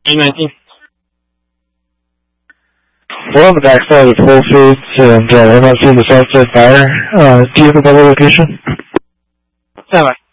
819. We're on the backside of Whole Foods, and we're not seeing the south side fire. Do you have a better location? Stand by.